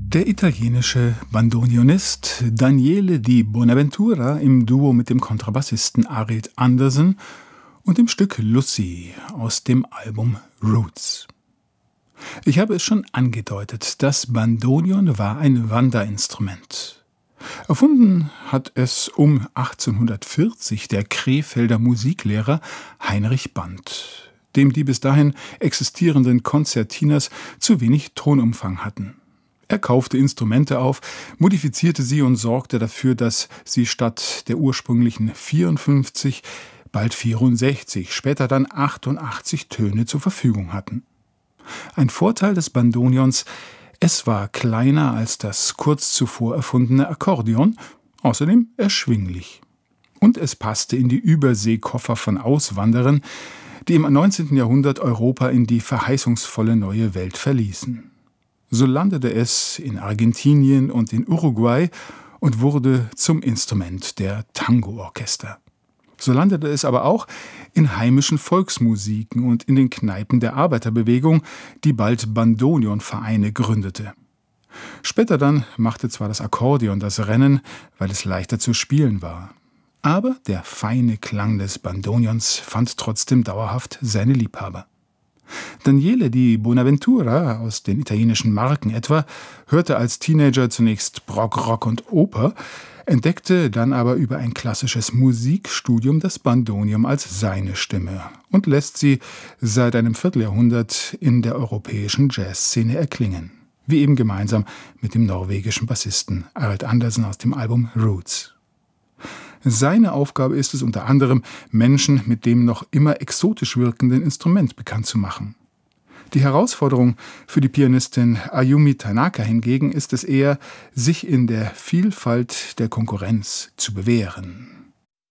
Der italienische Bandonionist Daniele Di Bonaventura im Duo mit dem Kontrabassisten Arild Andersen und dem Stück Lucy aus dem Album Roots. Ich habe es schon angedeutet, das Bandonion war ein Wanderinstrument. Erfunden hat es um 1840 der Krefelder Musiklehrer Heinrich Band, dem die bis dahin existierenden Konzertinas zu wenig Tonumfang hatten. Er kaufte Instrumente auf, modifizierte sie und sorgte dafür, dass sie statt der ursprünglichen 54 bald 64, später dann 88 Töne zur Verfügung hatten. Ein Vorteil des Bandonions: es war kleiner als das kurz zuvor erfundene Akkordeon, außerdem erschwinglich. Und es passte in die Überseekoffer von Auswanderern, die im 19. Jahrhundert Europa in die verheißungsvolle neue Welt verließen. So landete es in Argentinien und in Uruguay und wurde zum Instrument der Tango-Orchester. So landete es aber auch in heimischen Volksmusiken und in den Kneipen der Arbeiterbewegung, die bald Bandonionvereine gründete. Später dann machte zwar das Akkordeon das Rennen, weil es leichter zu spielen war. Aber der feine Klang des Bandonions fand trotzdem dauerhaft seine Liebhaber. Daniele Di Bonaventura, aus den italienischen Marken etwa, hörte als Teenager zunächst Prog, Rock und Oper, entdeckte dann aber über ein klassisches Musikstudium das Bandonion als seine Stimme und lässt sie seit einem Vierteljahrhundert in der europäischen Jazzszene erklingen, wie eben gemeinsam mit dem norwegischen Bassisten Arild Andersen aus dem Album Roots. Seine Aufgabe ist es unter anderem, Menschen mit dem noch immer exotisch wirkenden Instrument bekannt zu machen. Die Herausforderung für die Pianistin Ayumi Tanaka hingegen ist es eher, sich in der Vielfalt der Konkurrenz zu bewähren.